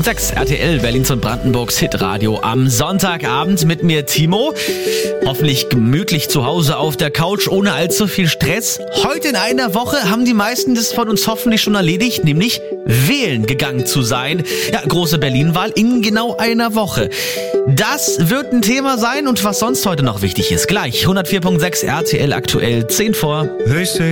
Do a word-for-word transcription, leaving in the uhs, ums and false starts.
Punkt sechs R T L, Berlins und Brandenburgs Hitradio am Sonntagabend mit mir Timo. Hoffentlich gemütlich zu Hause auf der Couch, ohne allzu viel Stress. Heute in einer Woche haben die meisten das von uns hoffentlich schon erledigt, nämlich wählen gegangen zu sein. Ja, große Berlin-Wahl in genau einer Woche. Das wird ein Thema sein und was sonst heute noch wichtig ist. Gleich hundertvier Punkt sechs R T L aktuell, zehn vor.